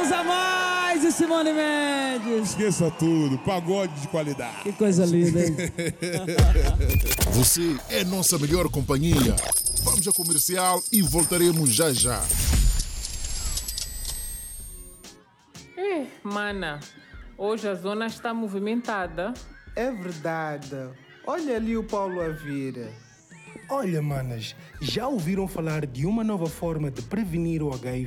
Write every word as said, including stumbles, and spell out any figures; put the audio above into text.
César Mais e Simone Mendes. Esqueça tudo, pagode de qualidade. Que coisa linda, hein? Você é nossa melhor companhia. Vamos ao comercial e voltaremos já já. Eh, mana, hoje a zona está movimentada. É verdade. Olha ali o Paulo a vir. Olha, manas, já ouviram falar de uma nova forma de prevenir o H I V?